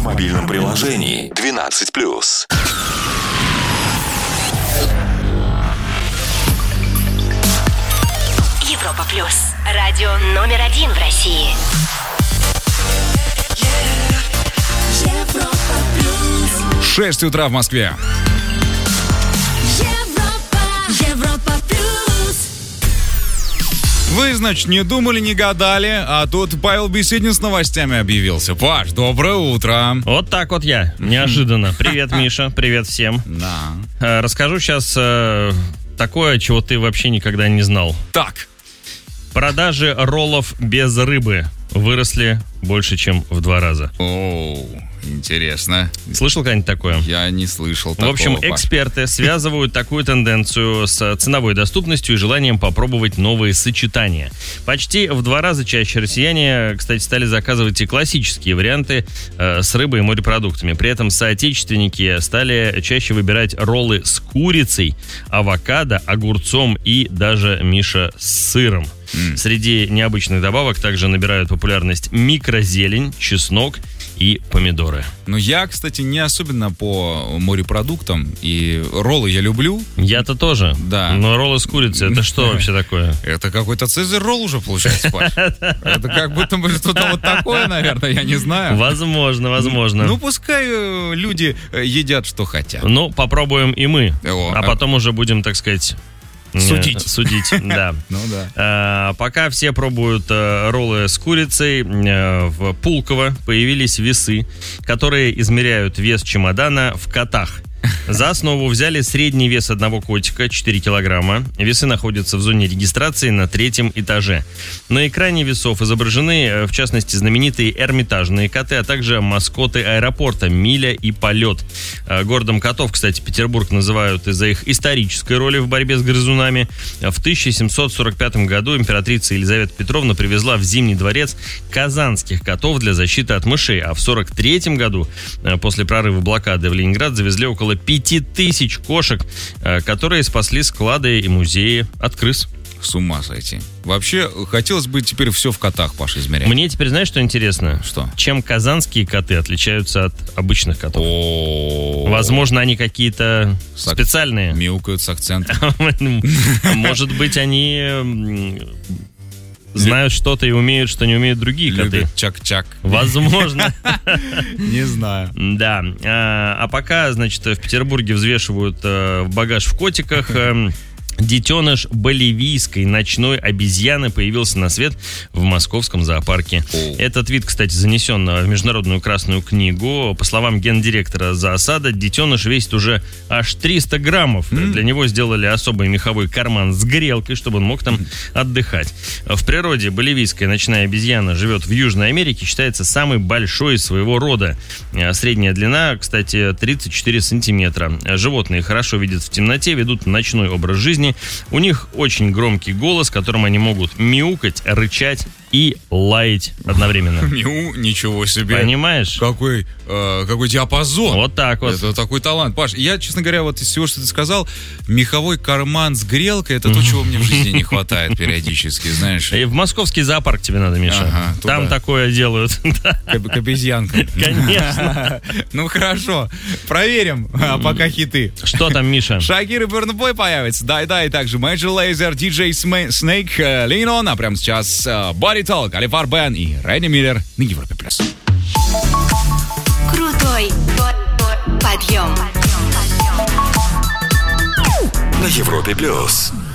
мобильном приложении 12+. Европа Плюс. Радио номер 1 в России. Европа Плюс. 6 утра в Москве. Европа Плюс. Вы, значит, не думали, не гадали, а тут Павел Беседин с новостями объявился. Паш, доброе утро. Вот так вот я, неожиданно. Привет, Миша, привет всем. Да. Расскажу сейчас такое, чего ты вообще никогда не знал. Так. Продажи роллов без рыбы выросли больше, чем в 2 раза. О, интересно. Слышал когда-нибудь такое? Я не слышал такого. В общем, Паш. эксперты связывают такую тенденцию с ценовой доступностью и желанием попробовать новые сочетания. Почти в 2 раза чаще россияне, кстати, стали заказывать и классические варианты с рыбой и морепродуктами. При этом соотечественники стали чаще выбирать роллы с курицей, авокадо, огурцом и даже, Миша, с сыром. Среди необычных добавок также набирают популярность микрозелень, чеснок и помидоры. Ну, я, кстати, не особенно по морепродуктам, и роллы я люблю. Я-то тоже. Да. Но роллы с курицей, это что вообще такое? Это какой-то Цезарь-ролл уже получается, Паш. Это как будто бы что-то вот такое, наверное, я не знаю. Возможно. Ну, пускай люди едят, что хотят. Ну, попробуем и мы. А потом уже будем, так сказать... Судить, да. Ну да. Пока все пробуют роллы с курицей, в Пулково появились весы, которые измеряют вес чемодана в котах. За основу взяли средний вес одного котика, 4 килограмма. Весы находятся в зоне регистрации на 3-м этаже. На экране весов изображены, в частности, знаменитые эрмитажные коты, а также маскоты аэропорта «Миля» и «Полет». Городом котов, кстати, Петербург называют из-за их исторической роли в борьбе с грызунами. В 1745 году императрица Елизавета Петровна привезла в Зимний дворец казанских котов для защиты от мышей, а в 1943 году, после прорыва блокады в Ленинград, завезли около 5000 кошек, которые спасли склады и музеи от крыс. С ума сойти. Вообще, хотелось бы теперь все в котах, Паша, измерять. Мне теперь, знаешь, что интересно? Что? Чем казанские коты отличаются от обычных котов? О-о-о. Возможно, они какие-то специальные. Мяукают с акцентом. Может быть, они... знают что-то и умеют, что не умеют другие коты. Любят чак-чак. Возможно. Не знаю. Да. А пока, значит, в Петербурге взвешивают багаж в котиках. Детеныш боливийской ночной обезьяны появился на свет в московском зоопарке. Этот вид, кстати, занесен в Международную Красную книгу. По словам гендиректора зоосада, детеныш весит уже аж 300 граммов. Для него сделали особый меховой карман с грелкой, чтобы он мог там отдыхать. В природе боливийская ночная обезьяна живет в Южной Америке, считается самой большой из своего рода. Средняя длина, кстати, 34 сантиметра. Животные хорошо видят в темноте, ведут ночной образ жизни. У них очень громкий голос, которым они могут мяукать, рычать и лаять одновременно. Мяу, ничего себе. Понимаешь? Какой диапазон. Вот так вот. Это такой талант. Паш, я, честно говоря, вот из всего, что ты сказал, меховой карман с грелкой, это то, чего мне в жизни не хватает периодически, знаешь. И в московский зоопарк тебе надо, Миша. Ага, там такое делают. К обезьянкам. Конечно. Ну хорошо, проверим, пока хиты. Что там, Миша? Шакир и Burna Boy появится. Да, и также Major Lazer, DJ Snake, Lean On, а прямо сейчас Body Talk, Алифар Бен и Рэнни Миллер на Европе+. Крутой подъем. На Европе+.